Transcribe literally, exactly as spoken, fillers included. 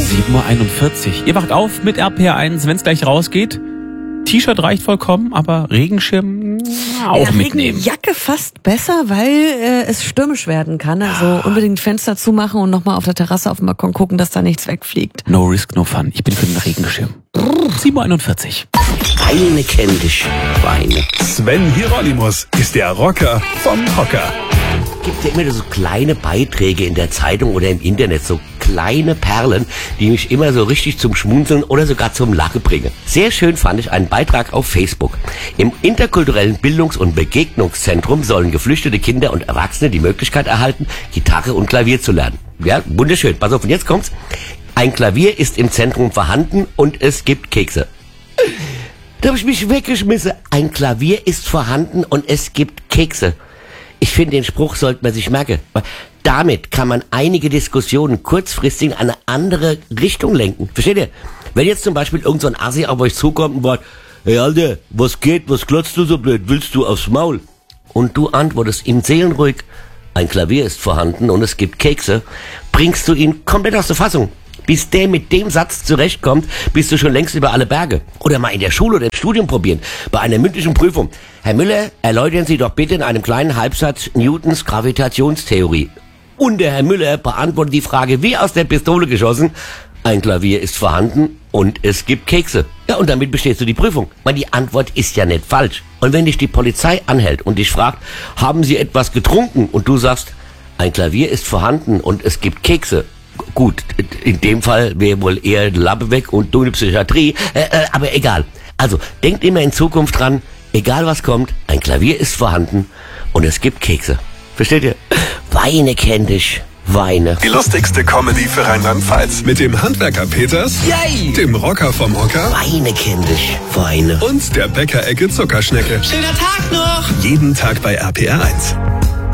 sieben Uhr einundvierzig. Ihr wacht auf mit R P R eins, wenn es gleich rausgeht. T-Shirt reicht vollkommen, aber Regenschirm auch ja, mitnehmen. Jacke fast besser, weil äh, es stürmisch werden kann. Also unbedingt Fenster zumachen und nochmal auf der Terrasse auf dem Balkon gucken, dass da nichts wegfliegt. No risk, no fun. Ich bin für den Regenschirm. sieben Uhr einundvierzig. Weine kenn dich, Weine. Sven Hieronymus ist der Rocker vom Hocker. Gibt ja immer so kleine Beiträge in der Zeitung oder im Internet, so kleine Perlen, die mich immer so richtig zum Schmunzeln oder sogar zum Lachen bringen. Sehr schön fand ich einen Beitrag auf Facebook. Im interkulturellen Bildungs- und Begegnungszentrum sollen geflüchtete Kinder und Erwachsene die Möglichkeit erhalten, Gitarre und Klavier zu lernen. Ja, wunderschön. Pass auf, und jetzt kommt's. Ein Klavier ist im Zentrum vorhanden und es gibt Kekse. Da habe ich mich weggeschmissen. Ein Klavier ist vorhanden und es gibt Kekse. Ich finde, den Spruch sollte man sich merken. Damit kann man einige Diskussionen kurzfristig in eine andere Richtung lenken. Versteht ihr? Wenn jetzt zum Beispiel irgend so ein Assi auf euch zukommt und sagt, hey Alter, was geht, was glotzt du so blöd, willst du aufs Maul? Und du antwortest ihm seelenruhig, ein Klavier ist vorhanden und es gibt Kekse, bringst du ihn komplett aus der Fassung. Bis der mit dem Satz zurechtkommt, bist du schon längst über alle Berge. Oder mal in der Schule oder im Studium probieren, bei einer mündlichen Prüfung. Herr Müller, erläutern Sie doch bitte in einem kleinen Halbsatz Newtons Gravitationstheorie. Und der Herr Müller beantwortet die Frage wie aus der Pistole geschossen. Ein Klavier ist vorhanden und es gibt Kekse. Ja, und damit bestehst du die Prüfung. Weil die Antwort ist ja nicht falsch. Und wenn dich die Polizei anhält und dich fragt, haben Sie etwas getrunken? Und du sagst, ein Klavier ist vorhanden und es gibt Kekse. Gut, in dem Fall wäre wohl eher die Lappe weg und du in die Psychiatrie, äh, äh, aber egal. Also, denkt immer in Zukunft dran, egal was kommt, ein Klavier ist vorhanden und es gibt Kekse. Versteht ihr? Weine kenn dich, Weine. Die lustigste Comedy für Rheinland-Pfalz. Mit dem Handwerker Peters, Yay! dem Rocker vom Hocker Weine kenn dich, Weine. und der Bäckerecke Zuckerschnecke. Schöner Tag noch! Jeden Tag bei R P R eins.